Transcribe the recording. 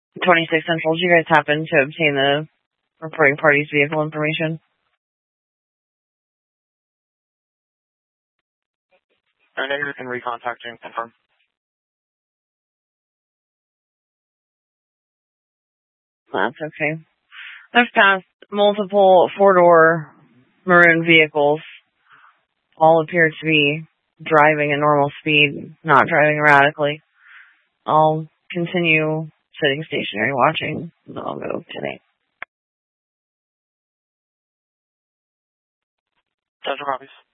26 Central, did you guys happen to obtain the reporting party's vehicle information? Negative, can recontact and confirm. That's okay. I've passed multiple four-door maroon vehicles. All appear to be driving at normal speed, not driving erratically. I'll continue sitting stationary watching, and then I'll go today. Central copies.